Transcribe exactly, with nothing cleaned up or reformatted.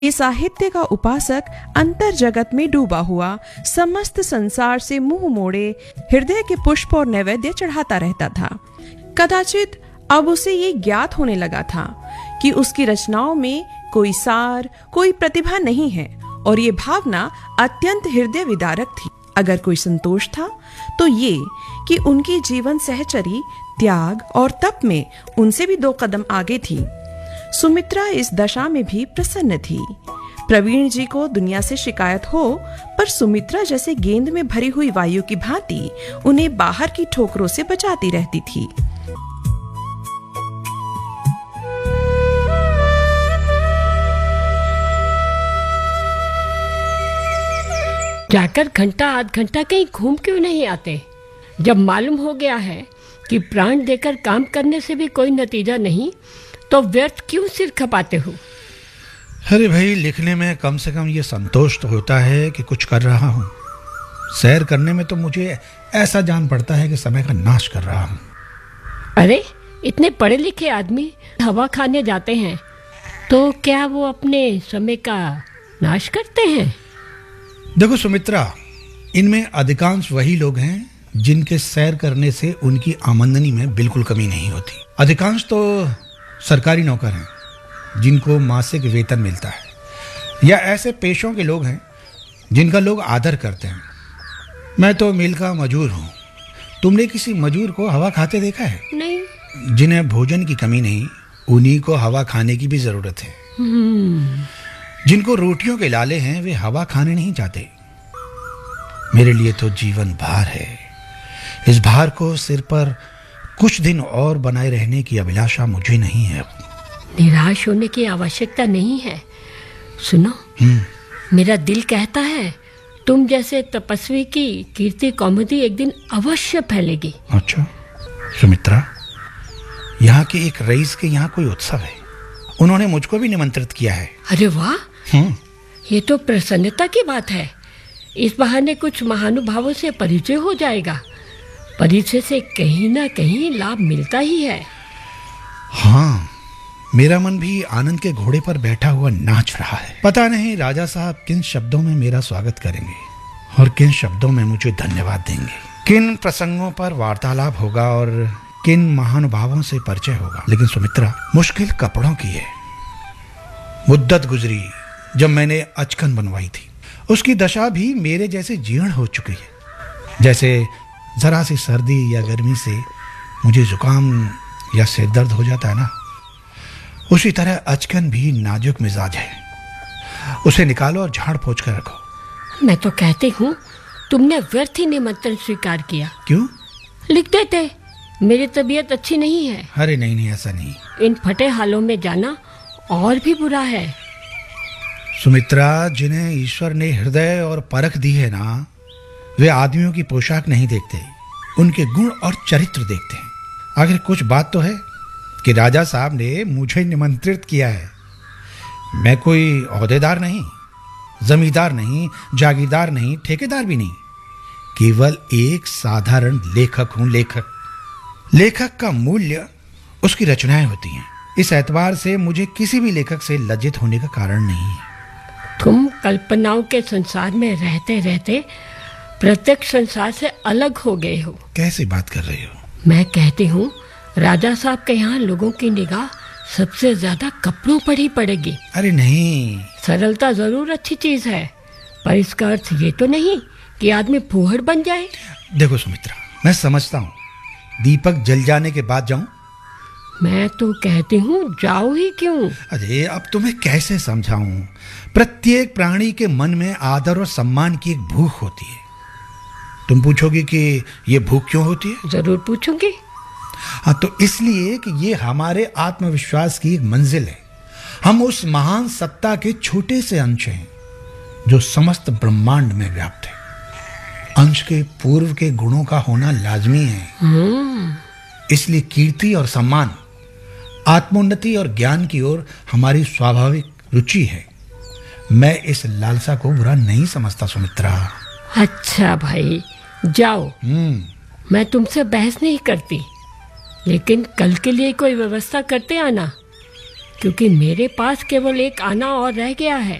ये साहित्य का उपासक अंतर जगत में डूबा हुआ समस्त संसार से मुंह मोड़े हृदय के पुष्प और नैवेद्य चढ़ाता रहता था। कदाचित अब उसे ये ज्ञात होने लगा था कि उसकी रचनाओं में कोई सार, कोई प्रतिभा नहीं है, और ये भावना अत्यंत हृदय विदारक थी। अगर कोई संतोष था तो ये कि उनकी जीवन सहचरी त्याग और तप में उनसे भी दो कदम आगे थी। सुमित्रा इस दशा में भी प्रसन्न थी। प्रवीण जी को दुनिया से शिकायत हो, पर सुमित्रा जैसे गेंद में भरी हुई वायु की भांति उन्हें बाहर की ठोकरों से बचाती रहती थी। जाकर घंटा आध घंटा कहीं घूम क्यों नहीं आते? जब मालूम हो गया है कि प्राण देकर काम करने से भी कोई नतीजा नहीं, तो व्यर्थ क्यों सिर खपाते हो? अरे भाई, लिखने में कम से कम ये संतोष तो होता है कि कुछ कर रहा हूँ। सैर करने में तो मुझे ऐसा जान पड़ता है कि समय का नाश कर रहा हूँ। अरे, इतने पढ़े लिखे आदमी हवा खाने जाते हैं, तो क्या वो अपने समय का नाश करते हैं? देखो सुमित्रा, इनमें अधिकांश वही लोग हैं जिनके सैर करने से उनकी आमदनी में बिल्कुल कमी नहीं होती। अधिकांश तो सरकारी नौकर हैं जिनको मासिक वेतन मिलता है, या ऐसे पेशों के लोग हैं जिनका लोग आदर करते हैं। मैं तो मिल का मजूर हूँ। तुमने किसी मजूर को हवा खाते देखा है? नहीं। जिन्हें भोजन की कमी नहीं, उन्हीं को हवा खाने की भी जरूरत है। जिनको रोटियों के लाले हैं, वे हवा खाने नहीं जाते। मेरे लिए तो जीवन भार है। इस भार को सिर पर कुछ दिन और बनाए रहने की अभिलाषा मुझे नहीं है। निराश होने की आवश्यकता नहीं है। सुनो, मेरा दिल कहता है तुम जैसे तपस्वी की कीर्ति कौमुदी एक दिन अवश्य फैलेगी। अच्छा सुमित्रा, यहाँ के एक रईस के यहाँ कोई उत्सव है। उन्होंने मुझको भी निमंत्रित किया है। अरे वाह, ये तो प्रसन्नता की बात है। इस बहाने कुछ महानुभावों से परिचय हो जाएगा। परिचय से कहीं ना कहीं लाभ मिलता ही है। हाँ, मेरा मन भी आनंद के घोड़े पर बैठा हुआ नाच रहा है। पता नहीं राजा साहब किन शब्दों में मेरा स्वागत करेंगे और किन शब्दों में मुझे धन्यवाद देंगे। किन प्रसंगों पर वार्तालाप होगा और किन महानुभावों से परिचय होगा। लेकिन सुमित्रा, मुश्किल कपड़ों की है। मुद्दत गुजरी जब मैंने अचकन बनवाई थी। उसकी दशा भी मेरे जैसे जीर्ण हो चुकी है। जैसे जरा सी सर्दी या गर्मी से मुझे जुकाम या सिर दर्द हो जाता है ना, उसी तरह अचकन भी नाजुक मिजाज है। उसे निकालो और झाड़ पोंछ कर रखो। मैं तो कहती हूँ तुमने व्यर्थ ही निमंत्रण स्वीकार किया। क्यों? लिख देते, मेरी तबीयत अच्छी नहीं है। अरे नहीं नहीं, ऐसा नहीं। इन फटे हालों में जाना और भी बुरा है। सुमित्रा, जिन्हें ईश्वर ने हृदय और परख दी है ना, वे आदमियों की पोशाक नहीं देखते, उनके गुण और चरित्र देखते हैं। आखिर कुछ बात तो है कि राजा साहब ने मुझे निमंत्रित किया है। मैं कोई ओहदेदार नहीं, जमींदार नहीं, जागीरदार नहीं, ठेकेदार भी नहीं। केवल एक साधारण लेखक हूं। लेखक लेखक का मूल्य उसकी रचनाएं होती हैं। इस एतबार से मुझे किसी भी लेखक से लज्जित होने का कारण नहीं है। तुम कल्पनाओं के संसार में रहते रहते प्रत्यक्ष संसार से अलग हो गए हो। कैसी बात कर रही हो? मैं कहती हूँ राजा साहब के यहाँ लोगों की निगाह सबसे ज्यादा कपड़ों पर ही पड़ेगी। अरे नहीं। सरलता जरूर अच्छी चीज है, पर इसका अर्थ ये तो नहीं कि आदमी फूहड़ बन जाए। देखो सुमित्रा, मैं समझता हूँ दीपक जल जाने के बाद जाऊं। मैं तो कहती हूँ जाओ ही क्यों। अरे अब तुम्हें कैसे समझाऊं? प्रत्येक प्राणी के मन में आदर और सम्मान की एक भूख होती है। तुम पूछोगी कि ये भूख क्यों होती है? जरूर पूछूंगी। हाँ, तो इसलिए कि ये हमारे आत्मविश्वास की एक मंजिल है। हम उस महान सत्ता के छोटे से अंश हैं जो समस्त ब्रह्मांड में व्याप्त है। अंश के पूर्व के गुणों का होना लाजमी है। इसलिए कीर्ति और सम्मान, आत्मोन्नति और ज्ञान की ओर हमारी स्वाभाविक रुचि है। मैं इस लालसा को बुरा नहीं समझता सुमित्रा। अच्छा भाई, जाओ। मैं तुमसे बहस नहीं करती, लेकिन कल के लिए कोई व्यवस्था करते आना। क्योंकि मेरे पास केवल एक आना और रह गया है।